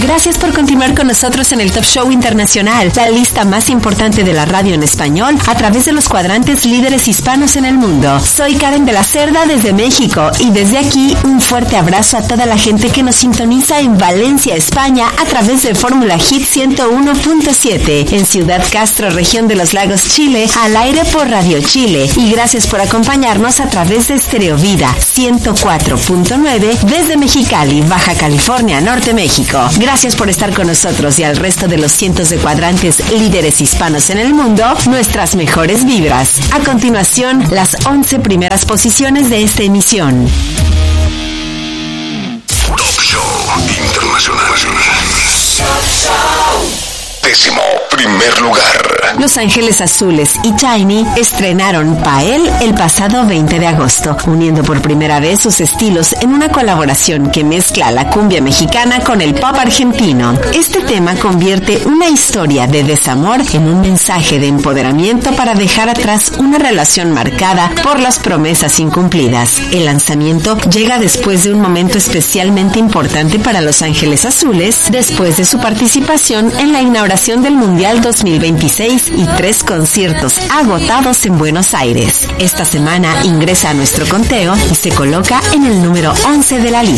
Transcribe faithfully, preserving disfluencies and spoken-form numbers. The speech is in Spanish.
Gracias por continuar con nosotros en el Top Show Internacional, la lista más importante de la radio en español a través de los cuadrantes líderes hispanos en el mundo. Soy Karen de la Cerda desde México y desde aquí un fuerte abrazo a toda la gente que nos sintoniza en Valencia, España a través de Fórmula Hit ciento uno punto siete, en Ciudad Castro, región de los Lagos, Chile, al aire por Radio Chile, y gracias por acompañarnos a través de Stereo Vida ciento cuatro punto nueve desde Mexicali, Baja California, Norte, México. Gracias por estar con nosotros y al resto de los cientos de cuadrantes líderes hispanos en el mundo, nuestras mejores vibras. A continuación, las once primeras posiciones de esta emisión. Top Show Internacional. Top Show. Décimo primer lugar. Los Ángeles Azules y Tiny estrenaron Pa' Él el pasado veinte de agosto, uniendo por primera vez sus estilos en una colaboración que mezcla la cumbia mexicana con el pop argentino. Este tema convierte una historia de desamor en un mensaje de empoderamiento para dejar atrás una relación marcada por las promesas incumplidas. El lanzamiento llega después de un momento especialmente importante para Los Ángeles Azules, después de su participación en la inauguración del Mundial dos mil veintiséis y tres conciertos agotados en Buenos Aires. Esta semana ingresa a nuestro conteo y se coloca en el número once de la lista.